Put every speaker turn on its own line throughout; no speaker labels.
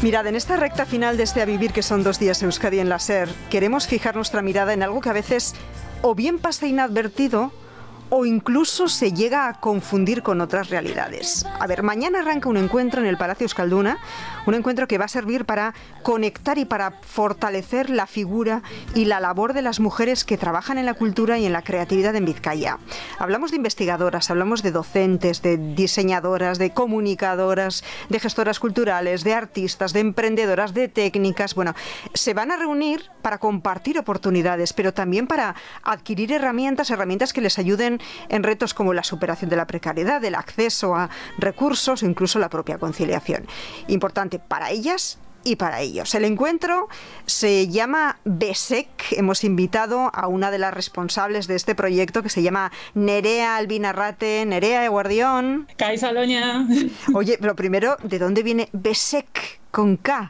Mirad, en esta recta final de este A Vivir, que son 2 días Euskadi en la SER, queremos fijar nuestra mirada en algo que a veces o bien pasa inadvertido o incluso se llega a confundir con otras realidades. A ver, mañana arranca un encuentro en el Palacio Euskalduna, un encuentro que va a servir para conectar y para fortalecer la figura y la labor de las mujeres que trabajan en la cultura y en la creatividad en Vizcaya. Hablamos de investigadoras, hablamos de docentes, de diseñadoras, de comunicadoras, de gestoras culturales, de artistas, de emprendedoras, de técnicas. Bueno, se van a reunir para compartir oportunidades, pero también para adquirir herramientas que les ayuden en retos como la superación de la precariedad, el acceso a recursos o incluso la propia conciliación. Importante para ellas y para ellos. El encuentro se llama BESEC. Hemos invitado a una de las responsables de este proyecto, que se llama Nerea Albinarrate. Nerea, eguardión.
Kaixo, Aloña.
Oye, pero primero, ¿de dónde viene BESEC con K?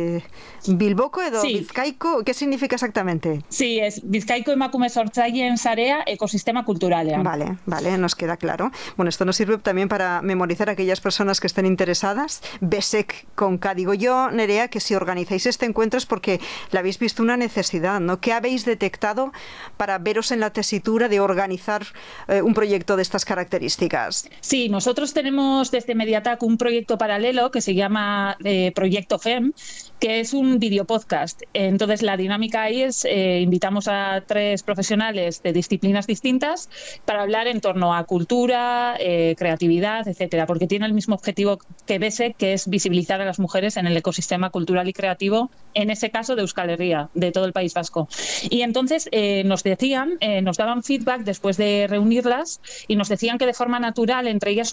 Bilboko edo
Sí.
Bizkaiko, ¿qué significa exactamente?
Sí, es Bizkaiko Emakume Sortzaileen Sarea Ekosistema Kulturalean.
Vale, nos queda claro. Bueno, esto nos sirve también para memorizar a aquellas personas que estén interesadas. BESEC con K. Digo yo, Nerea, que si organizáis este encuentro es porque le habéis visto una necesidad, ¿no? ¿Qué habéis detectado para veros en la tesitura de organizar un proyecto de estas características?
Sí, nosotros tenemos desde Mediatac un proyecto paralelo que se llama Proyecto FEM, que es un videopodcast. Entonces, la dinámica ahí es, invitamos a 3 profesionales de disciplinas distintas para hablar en torno a cultura, creatividad, etcétera, porque tiene el mismo objetivo que BESEC, que es visibilizar a las mujeres en el ecosistema cultural y creativo, en ese caso de Euskal Herria, de todo el País Vasco. Y entonces nos daban feedback después de reunirlas y nos decían que de forma natural entre ellas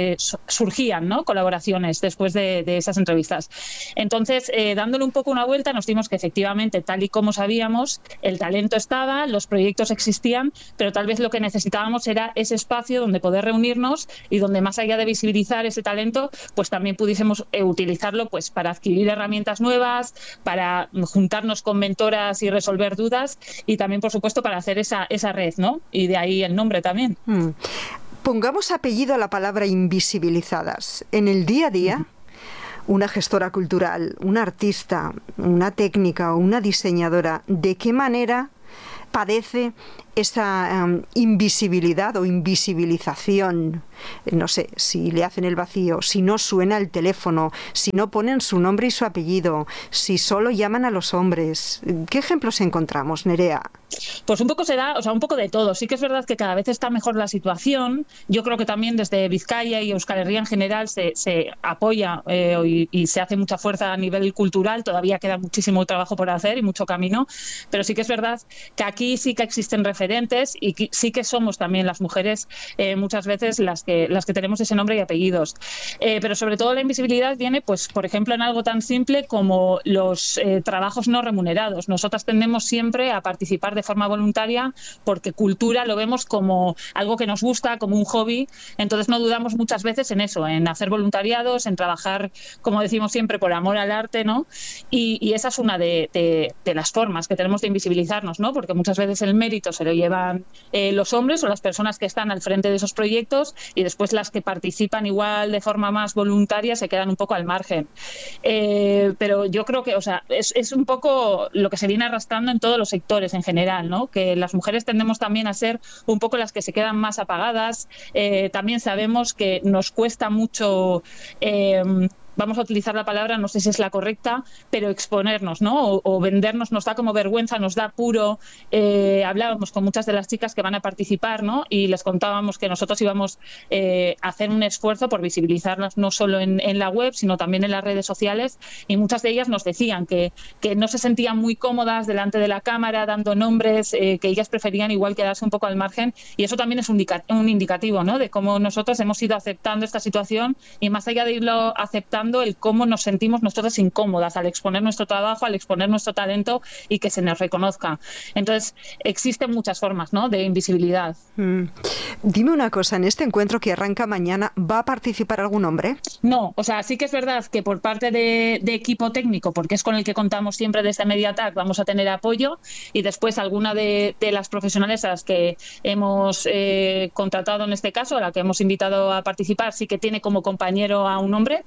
surgían, ¿no?, colaboraciones después de esas entrevistas. Entonces, dándole un poco una vuelta, nos dimos que efectivamente, tal y como sabíamos, el talento estaba, los proyectos existían, pero tal vez lo que necesitábamos era ese espacio donde poder reunirnos y donde, más allá de visibilizar ese talento, pues también pudiésemos utilizarlo pues para adquirir herramientas nuevas, para juntarnos con mentoras y resolver dudas, y también, por supuesto, para hacer esa red, ¿no? Y de ahí el nombre también.
Pongamos apellido a la palabra invisibilizadas. En el día a día, una gestora cultural, una artista, una técnica o una diseñadora, ¿de qué manera padece esa invisibilidad o invisibilización? No sé, si le hacen el vacío, si no suena el teléfono, si no ponen su nombre y su apellido, si solo llaman a los hombres. ¿Qué ejemplos encontramos, Nerea?
Pues un poco se da, un poco de todo. Sí que es verdad que cada vez está mejor la situación. Yo creo que también desde Vizcaya y Euskal Herria en general se apoya y se hace mucha fuerza a nivel cultural. Todavía queda muchísimo trabajo por hacer y mucho camino, pero sí que es verdad que aquí sí que existen referentes y sí que somos también las mujeres muchas veces las que tenemos ese nombre y apellidos. Pero sobre todo la invisibilidad viene, pues, por ejemplo, en algo tan simple como los trabajos no remunerados. Nosotras tendemos siempre a participar de forma voluntaria porque cultura lo vemos como algo que nos gusta, como un hobby. Entonces no dudamos muchas veces en eso, en hacer voluntariados, en trabajar, como decimos siempre, por amor al arte, ¿no? Y esa es una de las formas que tenemos de invisibilizarnos, ¿no? Porque muchas veces el mérito se lo llevan los hombres o las personas que están al frente de esos proyectos, y después las que participan igual de forma más voluntaria se quedan un poco al margen. Pero yo creo que, es un poco lo que se viene arrastrando en todos los sectores en general, ¿no? Que las mujeres tendemos también a ser un poco las que se quedan más apagadas. También sabemos que nos cuesta mucho, vamos a utilizar la palabra, no sé si es la correcta, pero exponernos, ¿no? O vendernos, nos da como vergüenza, nos da apuro. Hablábamos con muchas de las chicas que van a participar, ¿no? Y les contábamos que nosotros íbamos a hacer un esfuerzo por visibilizarlas no solo en la web, sino también en las redes sociales, y muchas de ellas nos decían que no se sentían muy cómodas delante de la cámara dando nombres, que ellas preferían igual quedarse un poco al margen, y eso también es un indicativo, ¿no? De cómo nosotros hemos ido aceptando esta situación, y más allá de irlo aceptando, el cómo nos sentimos nosotros incómodas al exponer nuestro trabajo, al exponer nuestro talento y que se nos reconozca. Entonces, existen muchas formas, ¿no?, de invisibilidad.
Dime una cosa, en este encuentro que arranca mañana, ¿va a participar algún hombre?
No, sí que es verdad que por parte de equipo técnico, porque es con el que contamos siempre desde Mediatac, vamos a tener apoyo, y después alguna de las profesionales a las que hemos contratado en este caso, a la que hemos invitado a participar, sí que tiene como compañero a un hombre. Por ejemplo,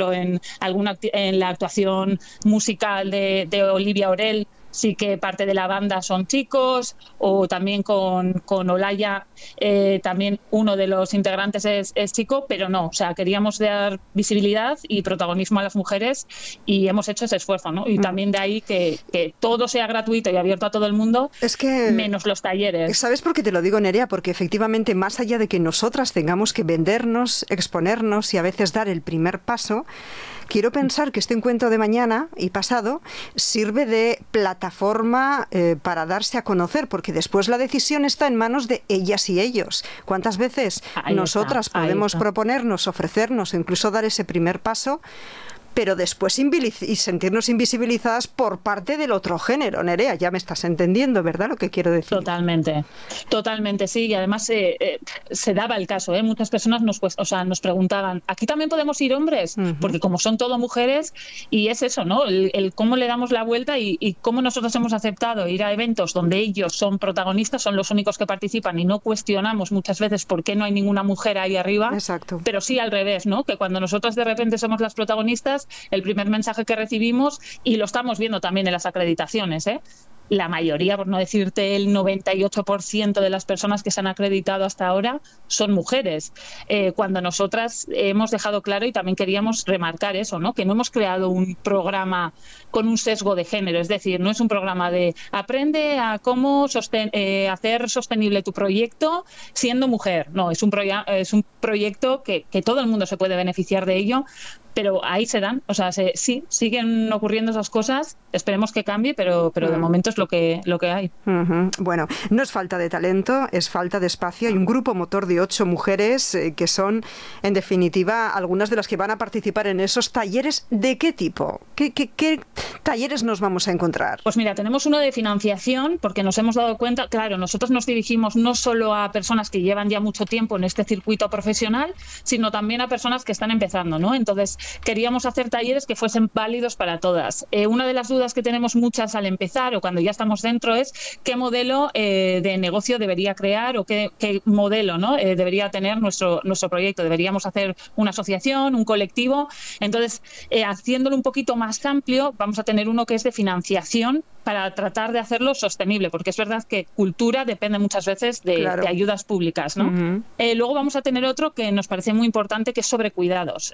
ejemplo, en la actuación musical de Olivia Orell, sí que parte de la banda son chicos, o también con Olaya, también uno de los integrantes es chico, pero no, o sea, queríamos dar visibilidad y protagonismo a las mujeres y hemos hecho ese esfuerzo, ¿no? Y también de ahí que todo sea gratuito y abierto a todo el mundo,
es que,
menos los talleres.
¿Sabes por qué te lo digo, Nerea? Porque efectivamente, más allá de que nosotras tengamos que vendernos, exponernos y a veces dar el primer paso, quiero pensar que este encuentro de mañana y pasado sirve de plataforma para darse a conocer, porque después la decisión está en manos de ellas y ellos. ¿Cuántas veces nosotras podemos proponernos, ofrecernos o incluso dar ese primer paso, pero después y sentirnos invisibilizadas por parte del otro género? Nerea, ya me estás entendiendo, ¿verdad?, lo que quiero decir.
Totalmente, sí. Y además se daba el caso, muchas personas nos preguntaban, ¿aquí también podemos ir hombres? Porque como son todo mujeres, y es eso, ¿no? El cómo le damos la vuelta y cómo nosotros hemos aceptado ir a eventos donde ellos son protagonistas, son los únicos que participan, y no cuestionamos muchas veces por qué no hay ninguna mujer ahí arriba.
Exacto.
Pero sí al revés, ¿no? Que cuando nosotros de repente somos las protagonistas, el primer mensaje que recibimos, y lo estamos viendo también en las acreditaciones, la mayoría, por no decirte el 98% de las personas que se han acreditado hasta ahora son mujeres. Cuando nosotras hemos dejado claro, y también queríamos remarcar eso, ¿no? Que no hemos creado un programa con un sesgo de género, es decir, no es un programa de aprende a cómo hacer sostenible tu proyecto siendo mujer. No, es un proyecto que todo el mundo se puede beneficiar de ello, pero ahí se dan, o sea, sí, siguen ocurriendo esas cosas, esperemos que cambie, pero de momento es lo que hay.
Bueno, no es falta de talento, es falta de espacio. Hay un grupo motor de 8 mujeres que son, en definitiva, algunas de las que van a participar en esos talleres. ¿De qué tipo? ¿Qué talleres nos vamos a encontrar?
Pues mira, tenemos uno de financiación, porque nos hemos dado cuenta, claro, nosotros nos dirigimos no solo a personas que llevan ya mucho tiempo en este circuito profesional, sino también a personas que están empezando, ¿no? Entonces, queríamos hacer talleres que fuesen válidos para todas. Una de las dudas que tenemos muchas al empezar o cuando ya estamos dentro es qué modelo de negocio debería crear o qué modelo, ¿no? Debería tener nuestro proyecto. Deberíamos hacer una asociación, un colectivo. Entonces, haciéndolo un poquito más amplio, vamos a tener uno que es de financiación para tratar de hacerlo sostenible, porque es verdad que cultura depende muchas veces de ayudas públicas, ¿no? Luego vamos a tener otro que nos parece muy importante, que es sobre cuidados.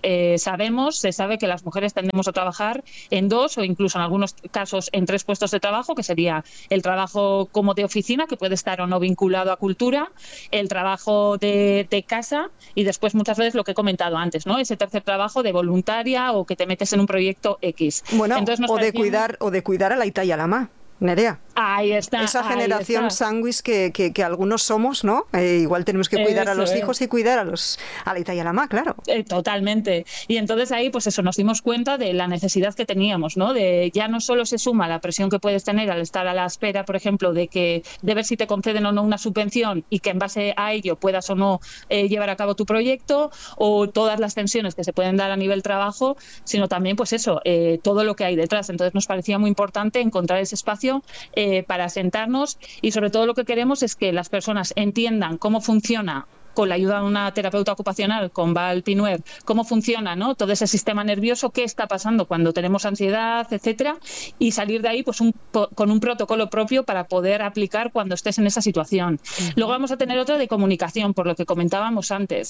Se sabe que las mujeres tendemos a trabajar en 2 o incluso en algunos casos en 3 puestos de trabajo, que sería el trabajo como de oficina, que puede estar o no vinculado a cultura, el trabajo de casa y después muchas veces lo que he comentado antes, ¿no? Ese tercer trabajo de voluntaria o que te metes en un proyecto X.
Bueno, de cuidar a la Ita y a la Ma. Nerea.
Ahí está.
Esa generación sándwich que algunos somos, ¿no? Igual tenemos que cuidar a los hijos y cuidar a la Ita y a la Ma, claro.
Totalmente. Y entonces ahí, pues eso, nos dimos cuenta de la necesidad que teníamos, ¿no? De ya no solo se suma la presión que puedes tener al estar a la espera, por ejemplo, de ver si te conceden o no una subvención y que en base a ello puedas o no llevar a cabo tu proyecto, o todas las tensiones que se pueden dar a nivel trabajo, sino también, pues eso, todo lo que hay detrás. Entonces nos parecía muy importante encontrar ese espacio para sentarnos, y sobre todo lo que queremos es que las personas entiendan cómo funciona, con la ayuda de una terapeuta ocupacional, con Val Pinuer, cómo funciona, ¿no? Todo ese sistema nervioso, qué está pasando cuando tenemos ansiedad, etcétera, y salir de ahí pues con un protocolo propio para poder aplicar cuando estés en esa situación. Luego vamos a tener otro de comunicación, por lo que comentábamos antes.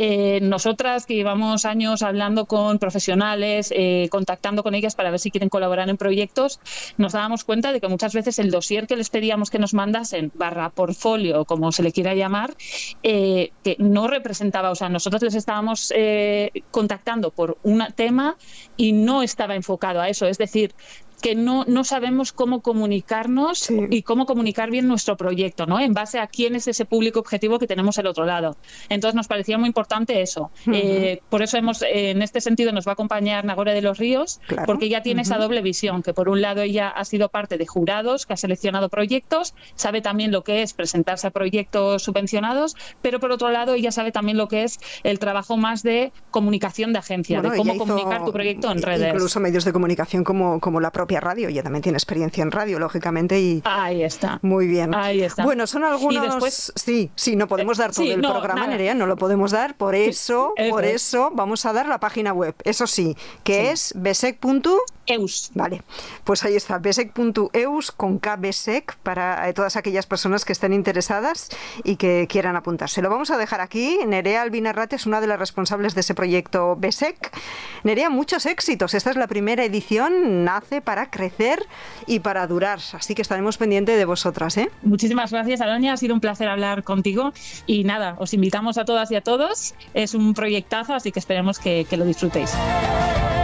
Nosotras que llevamos años hablando con profesionales, contactando con ellas para ver si quieren colaborar en proyectos, nos dábamos cuenta de que muchas veces el dossier que les pedíamos que nos mandasen, /portfolio, como se le quiera llamar, que no representaba, o sea, nosotros les estábamos contactando por un tema y no estaba enfocado a eso, es decir, que no sabemos cómo comunicarnos y cómo comunicar bien nuestro proyecto, ¿no? En base a quién es ese público objetivo que tenemos al otro lado. Entonces nos parecía muy importante eso. Por eso en este sentido nos va a acompañar Nagore de los Ríos, porque ella tiene esa doble visión, que por un lado ella ha sido parte de jurados, que ha seleccionado proyectos, sabe también lo que es presentarse a proyectos subvencionados, pero por otro lado ella sabe también lo que es el trabajo más de comunicación de agencia, de cómo comunicar tu proyecto en redes.
Incluso medios de comunicación como la propia propia radio. Ella también tiene experiencia en radio, lógicamente. Y
ahí está.
Muy bien.
Ahí está.
Bueno, son algunos...
Y después...
Sí, no podemos dar todo el programa, Nerea, no lo podemos dar. Por eso vamos a dar la página web. Eso sí, que es besec.eus. Vale, pues ahí está, besec.eus con KBSEC para todas aquellas personas que estén interesadas y que quieran apuntarse. Lo vamos a dejar aquí. Nerea Albinarrate es una de las responsables de ese proyecto BESEC. Nerea, muchos éxitos. Esta es la primera edición, nace para crecer y para durar. Así que estaremos pendientes de vosotras, ¿eh?
Muchísimas gracias, Aloña. Ha sido un placer hablar contigo. Y nada, os invitamos a todas y a todos. Es un proyectazo, así que esperemos que lo disfrutéis.